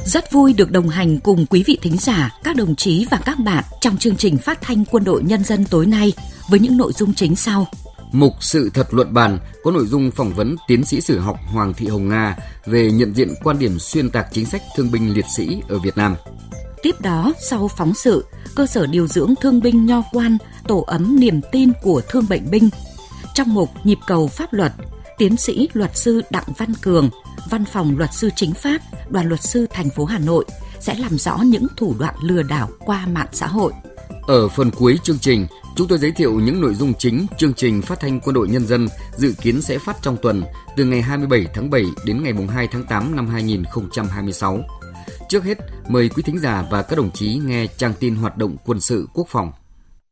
Rất vui được đồng hành cùng quý vị thính giả, các đồng chí và các bạn trong chương trình phát thanh Quân đội Nhân dân tối nay với những nội dung chính sau. Mục Sự thật luận bàn có nội dung phỏng vấn tiến sĩ sử học Hoàng Thị Hồng Nga về nhận diện quan điểm xuyên tạc chính sách thương binh liệt sĩ ở Việt Nam. Tiếp đó, sau phóng sự, cơ sở điều dưỡng thương binh Nho Quan, tổ ấm niềm tin của thương bệnh binh. Trong mục Nhịp cầu pháp luật, tiến sĩ luật sư Đặng Văn Cường, Văn phòng Luật sư Chính pháp, Đoàn luật sư thành phố Hà Nội sẽ làm rõ những thủ đoạn lừa đảo qua mạng xã hội. Ở phần cuối chương trình, chúng tôi giới thiệu những nội dung chính chương trình phát thanh Quân đội Nhân dân dự kiến sẽ phát trong tuần từ ngày 27 tháng 7 đến ngày 2 tháng 8 năm 2026. Trước hết, mời quý thính giả và các đồng chí nghe trang tin hoạt động quân sự quốc phòng.